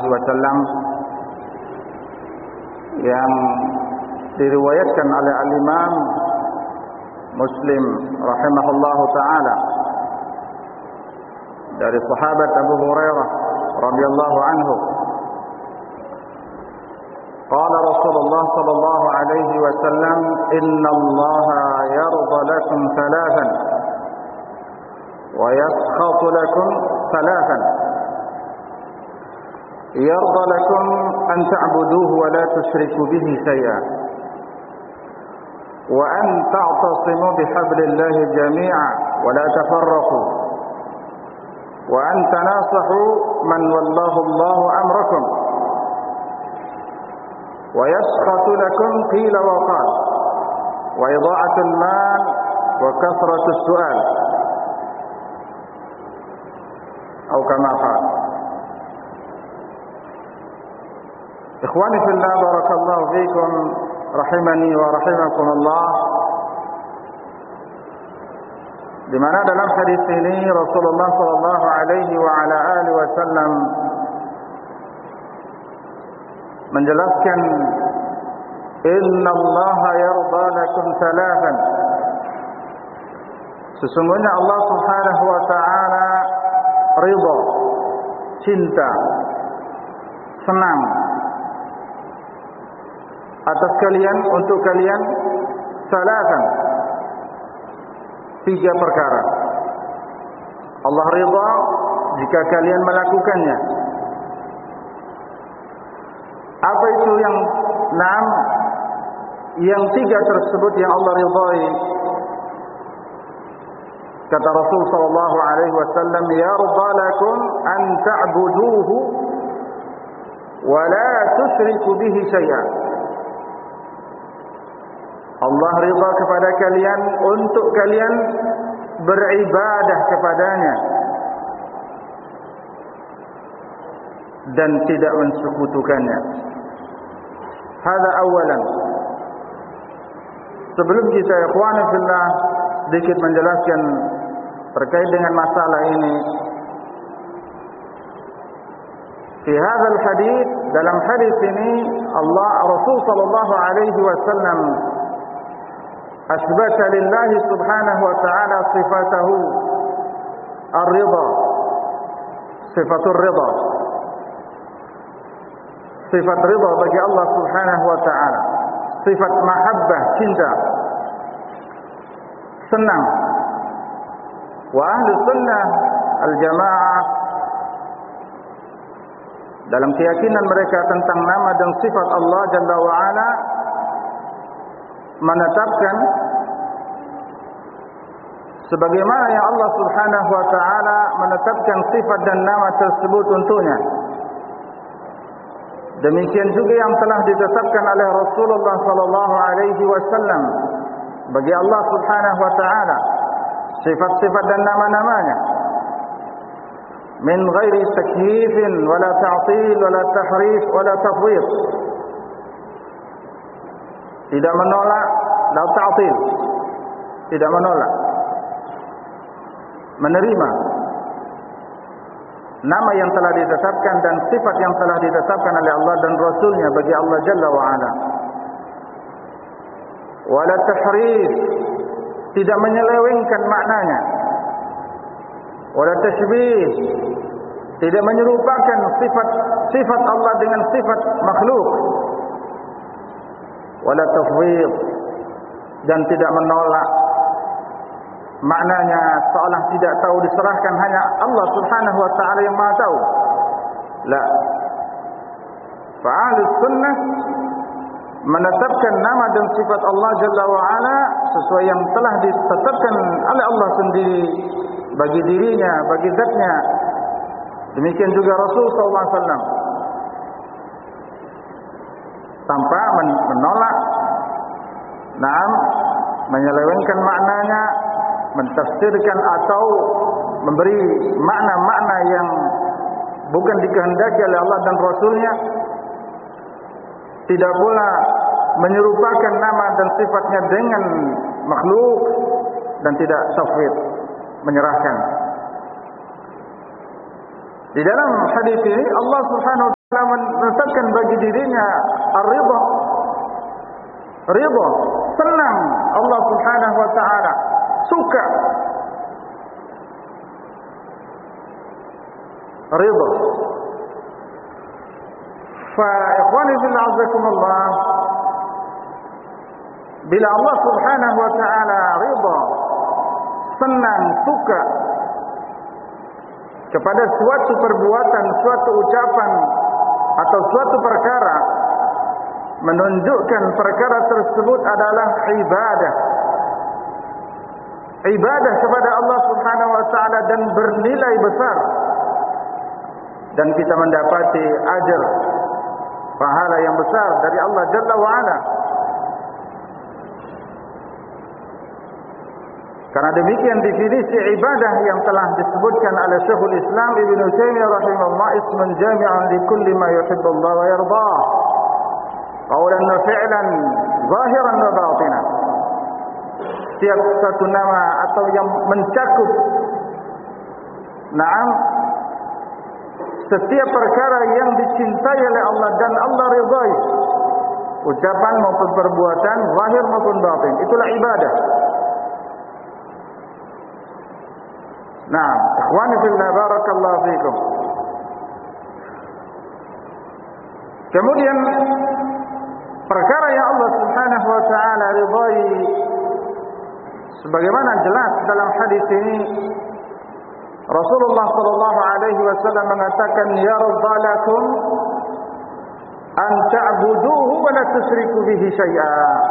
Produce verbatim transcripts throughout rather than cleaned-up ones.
alaihi wasallam yang diriwayatkan oleh al-Imam Muslim rahimahullahu taala dari sahabat Abu Hurairah radhiyallahu anhu. Qala Rasulullah sallallahu alaihi wasallam, "Inna Allaha yarda lakum thalathan wa yaskhatu lakum thalathan. Yarda lakum an ta'buduhu wa la tushriku bihi shay'an, wa an ta'tasimu bihablillahi jami'an wa la tafarraqu, wa an tanasahu man wallahu Allahu amrakum, wa yaskhatu lakum qila wa qala, wa idha'atul mal wa kasratus su'al." Atau kama qala. Ikhwani fillah, barakallahu fikum, rahimani wa rahimakumullah. Di mana dalam hadis ini Rasulullah sallallahu alaihi wa ala alihi wasallam menjelaskan, "Inna Allaha yarda lakum thalathan." Sesungguhnya Allah Subhanahu wa taala ridha, cinta, senang atas kalian, untuk kalian, salatan, tiga perkara. Allah ridha jika kalian melakukannya. Apa itu yang enam? Yang tiga tersebut yang Allah ridhai. Kata Rasul sallallahu alaihi wasallam, "Yarda lakum an ta'buduhu wa la tusyriku bihi syai'an." Allah ridha kepada kalian untuk kalian beribadah kepadanya dan tidak mensekutukannya. Hada awalan. Sebelum kita, ikhwan fillah, sedikit menjelaskan terkait dengan masalah ini. Di hadzal hadis, dalam hadis ini Allah Rasul sallallahu alaihi wasallam asbata lillahi subhanahu wa ta'ala sifatahu ar-ridha, sifatur ridha, sifat ridha bagi Allah subhanahu wa ta'ala, sifat mahabbah, cinta, senang. Wa ahli sunnah al-jamaah dalam keyakinan mereka tentang nama dan sifat Allah Jalla wa'ala menetapkan sebagaimana yang Allah Subhanahu wa taala menetapkan sifat dan nama tersebut untuknya. Demikian juga yang telah ditetapkan oleh Rasulullah sallallahu alaihi wasallam bagi Allah Subhanahu wa taala, sifat-sifat dan nama-namanya, min ghairi takyifin wala ta'til wala tahrif wala tafwid. Tidak menolak, la ta'til, tidak menolak, menerima nama yang telah ditetapkan dan sifat yang telah ditetapkan oleh Allah dan Rasulnya bagi Allah Jalla wa'ala. Wala tahrif, tidak menyelewengkan maknanya. Wala tashbih, tidak menyerupakan sifat sifat Allah dengan sifat makhluk. Wala tafwid, dan tidak menolak maknanya seolah tidak tahu, diserahkan hanya Allah Subhanahu wa taala yang Maha tahu. La. Fa'al sunnah menetapkan nama dan sifat Allah Jalla wa Ala sesuai yang telah ditetapkan oleh Allah sendiri bagi dirinya, bagi zatnya. Demikian juga Rasul sallallahu alaihi wasallam, tanpa menolak, naam, menyelewengkan maknanya, mentafsirkan atau memberi makna-makna yang bukan dikehendaki oleh Allah dan Rasulnya. Tidak pula menyerupakan nama dan sifatnya dengan makhluk, dan tidak tafwid, menyerahkan. Di dalam hadis ini Allah Subhanahu menetapkan bagi dirinya ar-ridha, ridha, senang Allah Subhanahu wa taala, suka, ridha. Fa ikhwani fillah azakumullah, bila Allah Subhanahu wa taala ridha, senang, suka kepada suatu perbuatan, suatu ucapan atau suatu perkara, menunjukkan perkara tersebut adalah ibadah. Ibadah kepada Allah Subhanahu wa taala dan bernilai besar. Dan kita mendapati ajar, pahala yang besar dari Allah Jalla wa Ala. Karena demikian definisi ibadah yang telah disebutkan oleh Syekhul Islam Ibnu Taimiyah rahimahullah, ismun jami'un li kulli ma yuhibbu Allah wa yardah, qawlan wa fi'lan, zahiran wa batinan. Setiap satu nama atau yang mencakup, na'am, setiap perkara yang dicintai oleh Allah dan Allah ridhai, ucapan maupun perbuatan, zahir maupun batin, itulah ibadah. Naam, ikhwani fillah, barakallahu fikum. Kemudian perkara yang Allah Subhanahu wa taala ridhai, sebagaimana jelas dalam hadis ini, Rasulullah sallallahu alaihi wasallam mengatakan, yardalakum an ta'buduhu wa la tusyriku bihi syai'a,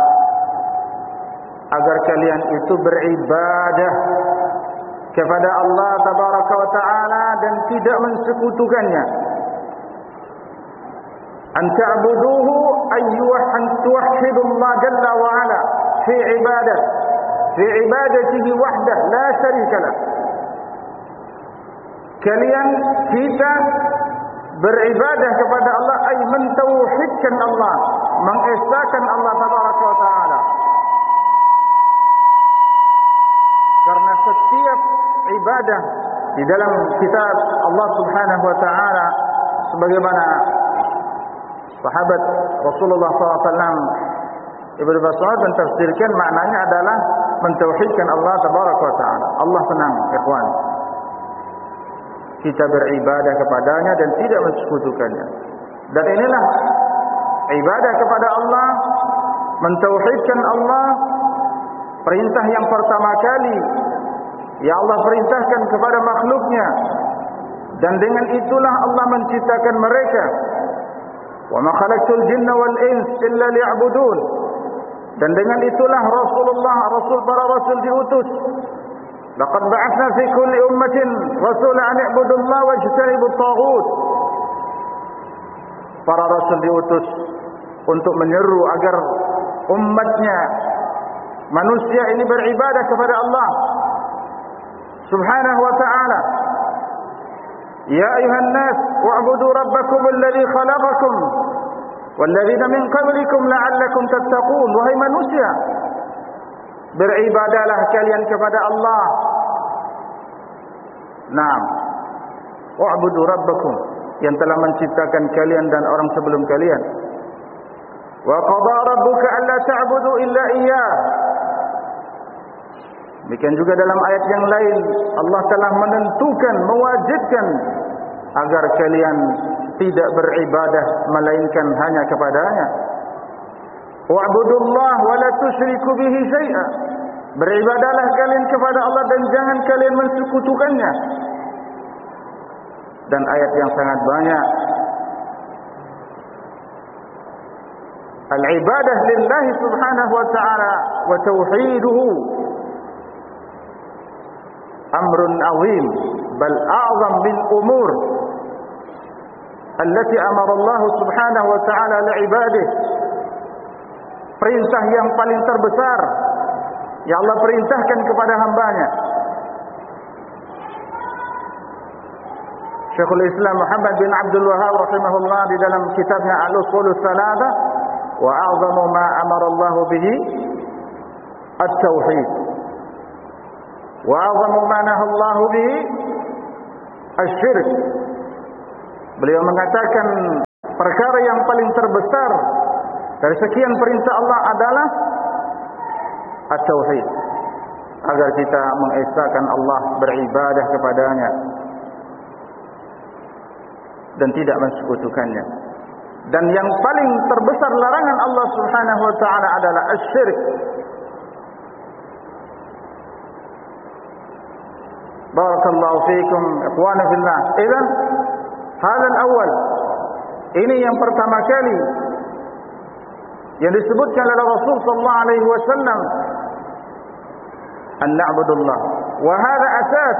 agar kalian itu beribadah kepada Allah tabaraka wa taala dan tidak mensekutukannya. An ta'buduhu ayyuhan tuwahhidullah jalla wa ala fi ibadah fi ibadatihi wahdah la syarika lah. Kalian, kita beribadah kepada Allah, ay mentauhidkan Allah, mengesahkan Allah tabaraka wa taala. Karena setiap ibadah di dalam kitab Allah Subhanahu wa taala, sebagaimana sahabat Rasulullah sallallahu alaihi wasallam Ibnu Mas'ud mentafsirkan, maknanya adalah mentauhidkan Allah tabaraka wa taala. Allah senang, ikhwan, kita beribadah kepadanya dan tidak mensekutukannya. Dan inilah ibadah kepada Allah, mentauhidkan Allah, perintah yang pertama kali ya Allah perintahkan kepada makhluknya, dan dengan itulah Allah menciptakan mereka. Wa ma khalaqtul jinna wal ins illa liya'budun. Dan dengan itulah Rasulullah, Rasul, para Rasul diutus. Laqad ba'athna fi kulli ummatin rasulan an i'budu Allah wajtanibut taghut. Para Rasul diutus untuk menyeru agar umatnya, manusia ini beribadah kepada Allah Subhanahu wa ta'ala. Ya ayuhan nas, wa'budu rabbakum alladhi khalaqakum walladzina min qablikum la'allakum tattaqun. Wahai manusia, beribadahlah kalian kepada Allah. Naam, wa'budu rabbakum, yang telah menciptakan kalian dan orang sebelum kalian. Wa qada rabbuka alla ta'budu illa iyyah. Demikian juga dalam ayat yang lain, Allah telah menentukan, mewajibkan agar kalian tidak beribadah melainkan hanya kepadanya. Wa'budullah wa la tusyriku bihi syai'a. Beribadahlah kalian kepada Allah dan jangan kalian mensekutukannya. Dan ayat yang sangat banyak. Al-ibadah lillahi subhanahu wa ta'ala wa tauhiduhu amrun azim, bal a'zam min umur allati amara Allah subhanahu wa ta'ala li'ibadihi. Perintah yang paling terbesar yang Allah perintahkan kepada hambanya. Syekhul Islam Muhammad bin Abdul Wahhab rahimahullah di dalam kitabnya Al-Ushulus Tsalatsa, wa a'zamu ma amara Allah bihi at-tauhid, wa a'zamu ma nahaa Allah bihi asy-syirk. Beliau mengatakan perkara yang paling terbesar dari sekian perintah Allah adalah at-tauhid, agar kita mengesahkan Allah, beribadah kepadanya dan tidak mensekutukannya. Dan yang paling terbesar larangan Allah Subhanahu wa taala adalah asy-syirik. Barakallahu fiikum ikhwana fillah. Idzan hadzal awwal, ini yang pertama kali yang disebutkan oleh Rasul sallallahu alaihi wasallam, an na'budullah wa hadha asas.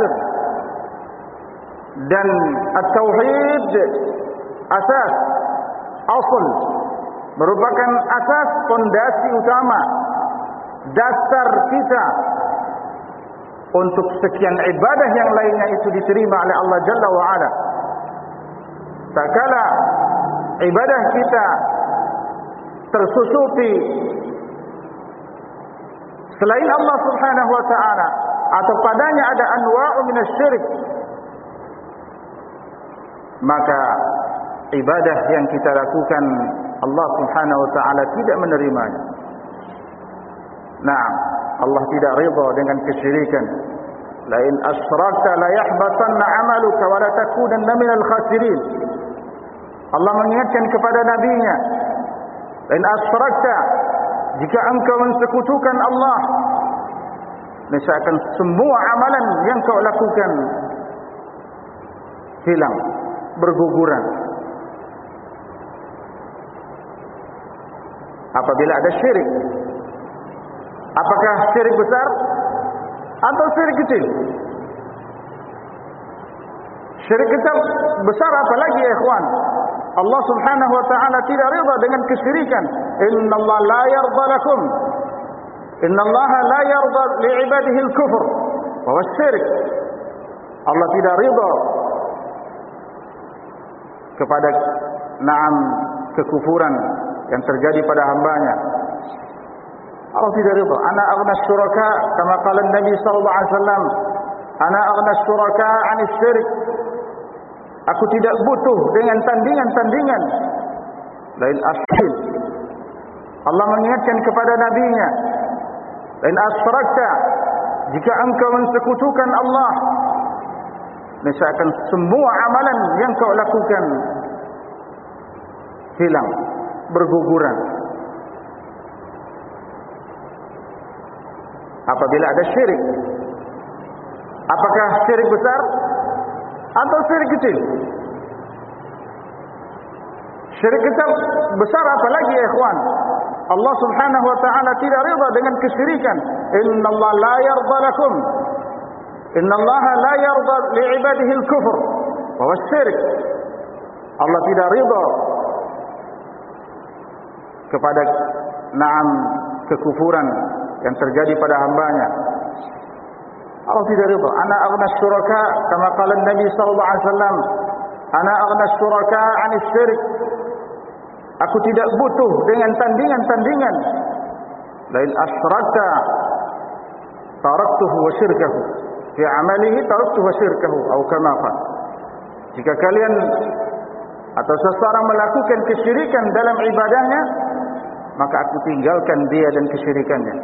Dan at-tauhid asas, asal, merupakan asas, fondasi utama, dasar kita untuk sekian ibadah yang lainnya itu diterima oleh Allah Jalla wa Ala. Tak kala ibadah kita tersusupi selain Allah Subhanahu wa taala atau padanya ada anwa'u minasyirik, maka ibadah yang kita lakukan Allah Subhanahu wa taala tidak menerimanya. Nah, Allah tidak ridha dengan kesyirikan. La in asyrakta la yahbatanna 'amaluka wa la takunanna minal khasirin. Allah mengingatkan kepada nabinya, la in asyrakta, jika engkau mensekutukan Allah, niscaya akan semua amalan yang kau lakukan hilang, berguguran. Apabila ada syirik, apakah syirik besar atau syirik kecil? Syirik kecil besar apalagi ya ikhwan. Allah Subhanahu wa taala tidak ridha dengan kesyirikan. Innallaha la yarda lakum. Innallaha la yarda li'ibadihi al-kufr wa asy-syirk. Allah tidak ridha kepada na'am kekufuran yang terjadi pada hambanya. Allah tidak ridha. Ana aghna syuraka, kama qala Nabi sallallahu alaihi wasallam, ana aghna syuraka 'anil syirik. Aku tidak butuh dengan tandingan-tandingan. Lain asyrik. Allah mengingatkan kepada nabinya, lain asyrakta, jika engkau mensekutukan Allah, niscaya akan semua amalan yang kau lakukan hilang, berguguran. Apabila ada syirik, apakah syirik besar atau syirik kecil? Syirik kecil besar apalagi ya ikhwan. Allah Subhanahu wa taala tidak ridha dengan kesyirikan. Innallaha la yarda lakum. Innallaha la yarda li'ibadihi al-kufr wa asy-syirk. Allah tidak ridha kepada na'am kekufuran yang terjadi pada hambanya. Allah tidak ridha. Ana aghna syuraka, kama qala Nabi sallallahu alaihi wasallam, ana aghna syuraka 'anil syirik. Aku tidak butuh dengan tandingan-tandingan. Lain asyrakta taraktuhu wa syirkahu fi 'amalihi taraktuhu wa syirkahu atau kama qala. Jika kalian atau seseorang melakukan kesyirikan dalam ibadahnya, maka aku tinggalkan dia dan kesyirikannya.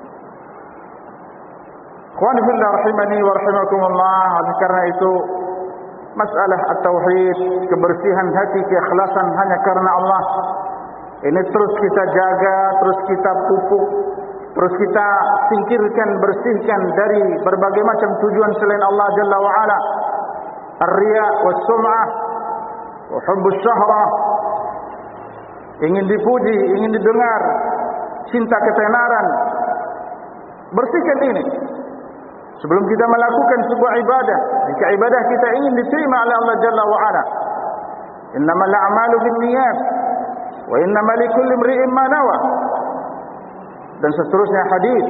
Ikhwan fillah rahimani wa rahimakumullah. Oleh karena itu, masalah at-tauhid, kebersihan hati, keikhlasan hanya karena Allah, ini terus kita jaga, terus kita pupuk, terus kita singkirkan, bersihkan dari berbagai macam tujuan selain Allah Jalla wa Ala. Ar-riya was-sum'ah wa hubbus syahra, ingin dipuji, ingin didengar, cinta ketenaran. Bersihkan ini sebelum kita melakukan sebuah ibadah. Jika ibadah kita ingin diterima oleh Allah Jalla wa Ala, innamal a'malu binniyat wa innamal likulli imri'in ma nawa, dan seterusnya hadis.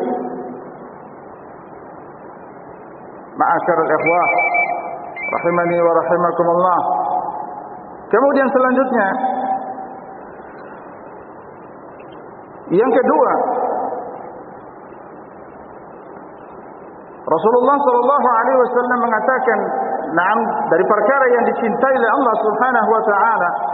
Ma'asyiral ikhwah rahimani wa rahimakumullah. Kemudian selanjutnya, yang kedua, Rasulullah sallallahu alaihi wasallam mengatakan, Naam, dari perkara yang dicintai oleh Allah Subhanahu wa taala